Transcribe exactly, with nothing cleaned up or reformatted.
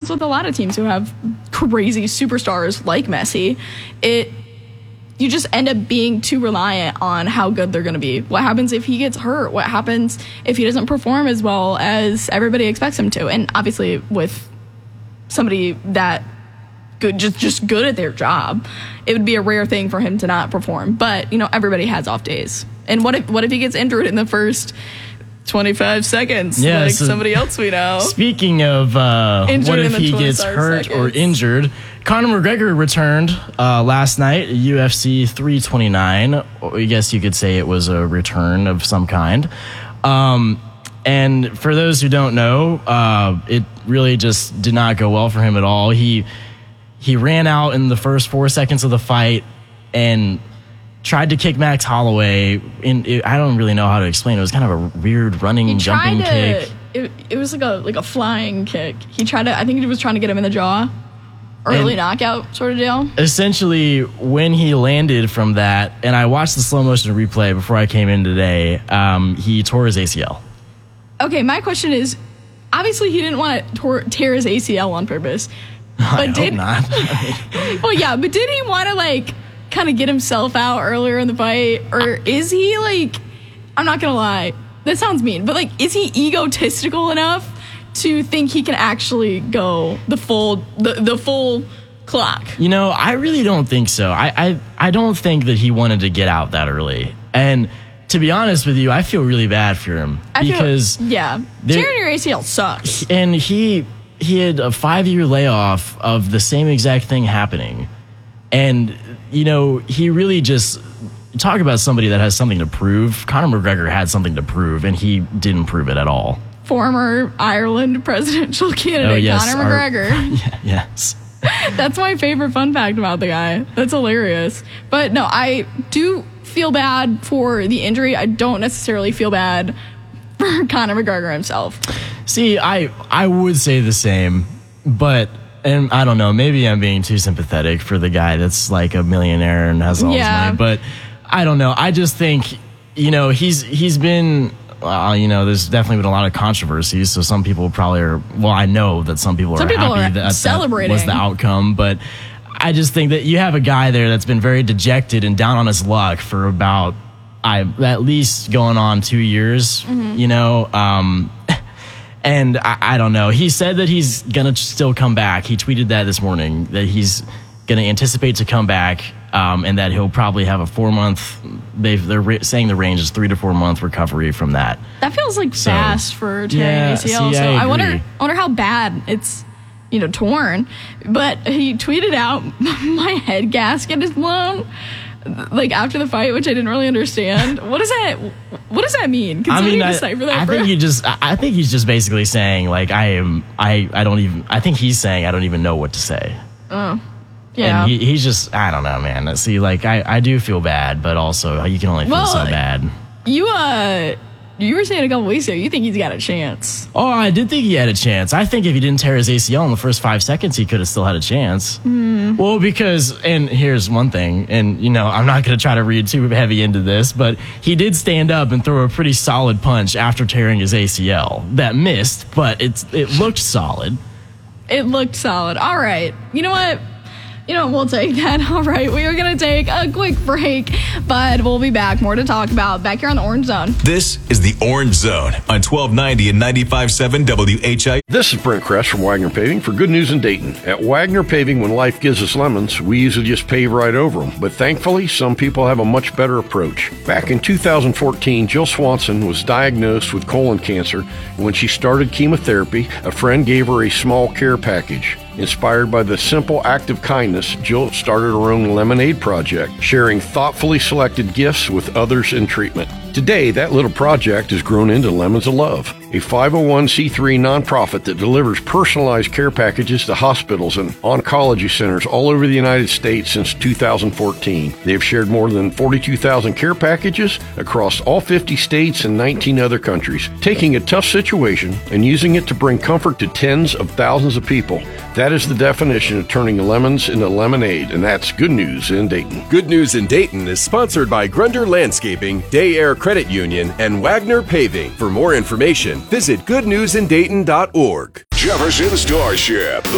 happens with a lot of teams who have crazy superstars like Messi. It you just end up being too reliant on how good they're going to be. What happens if he gets hurt? What happens if he doesn't perform as well as everybody expects him to? And obviously with somebody that good, just just good at their job, it would be a rare thing for him to not perform. But, you know, everybody has off days. And what if what if he gets injured in the first twenty-five seconds, yeah, like so somebody else we know? Speaking of uh, what if he gets hurt seconds. or injured, Conor McGregor returned uh, last night, U F C three twenty-nine. I guess you could say it was a return of some kind. Um, and for those who don't know, uh, it really just did not go well for him at all. He he ran out in the first four seconds of the fight and tried to kick Max Holloway. In it, I don't really know how to explain it. It was kind of a weird running, he jumping to, kick. It, it was like a like a flying kick. He tried to. I think he was trying to get him in the jaw. Early and knockout sort of deal. Essentially, when he landed from that, and I watched the slow motion replay before I came in today, um, he tore his A C L. Okay, my question is, obviously he didn't want to tor- tear his A C L on purpose. But I did, hope not. well, yeah, but did he want to like kind of get himself out earlier in the fight, or is he like? I'm not gonna lie, that sounds mean, but like, is he egotistical enough to think he can actually go the full the, the full clock? You know, I really don't think so. I, I I don't think that he wanted to get out that early. And to be honest with you, I feel really bad for him I because feel, yeah, tearing your A C L sucks. And he he had a five year layoff of the same exact thing happening, and you know, he really just talk about somebody that has something to prove. Conor McGregor had something to prove, and he didn't prove it at all. Former Ireland presidential candidate, oh, yes, Conor McGregor. Our, yeah, yes. That's my favorite fun fact about the guy. That's hilarious. But no, I do feel bad for the injury. I don't necessarily feel bad for Conor McGregor himself. See, I I would say the same, but and I don't know, maybe I'm being too sympathetic for the guy that's like a millionaire and has all yeah. his money, but I don't know. I just think, you know, he's he's been Uh, you know, there's definitely been a lot of controversies, so some people probably are, well, I know that some people are some people happy are that celebrating. That was the outcome, but I just think that you have a guy there that's been very dejected and down on his luck for about, I at least going on two years, mm-hmm. you know, um, and I, I don't know. He said that he's going to still come back. He tweeted that this morning, that he's going to anticipate to come back. Um, and that he'll probably have a four month. They've, they're re- saying the range is three to four month recovery from that. That feels like so, fast for tearing yeah, A C L. See, so I, I wonder, I wonder how bad it's, you know, torn. But he tweeted out, "My head gasket is blown," like after the fight, which I didn't really understand. What does that? What does that mean? Can I mean, I, decipher that I think you just. I think he's just basically saying, like, I am. I. I don't even. I think he's saying, I don't even know what to say. Oh. Yeah. And he, he's just, I don't know, man. See, like, I, I do feel bad, but also you can only feel well, so bad. You, uh, you were saying a couple weeks ago, you think he's got a chance. Oh, I did think he had a chance. I think if he didn't tear his A C L in the first five seconds, he could have still had a chance. Mm. Well, because, and here's one thing, and, you know, I'm not going to try to read too heavy into this, but he did stand up and throw a pretty solid punch after tearing his A C L. That missed, but it's it looked solid. It looked solid. All right. You know what? You know, we'll take that. All right, we are going to take a quick break, but we'll be back. More to talk about back here on the Orange Zone. This is the Orange Zone on twelve ninety and ninety-five point seven W H I. This is Brent Kress from Wagner Paving for Good News in Dayton. At Wagner Paving, when life gives us lemons, we usually just pave right over them. But thankfully, some people have a much better approach. Back in two thousand fourteen, Jill Swanson was diagnosed with colon cancer, and when she started chemotherapy, a friend gave her a small care package. Inspired by the simple act of kindness, Jill started her own lemonade project, sharing thoughtfully selected gifts with others in treatment. Today, that little project has grown into Lemons of Love, a five oh one c three nonprofit that delivers personalized care packages to hospitals and oncology centers all over the United States since two thousand fourteen. They have shared more than forty-two thousand care packages across all fifty states and nineteen other countries, taking a tough situation and using it to bring comfort to tens of thousands of people. That is the definition of turning lemons into lemonade, and that's Good News in Dayton. Good News in Dayton is sponsored by Grunder Landscaping, Day Air Credit Union, and Wagner Paving. For more information, visit good news in dayton dot org. Jefferson Starship,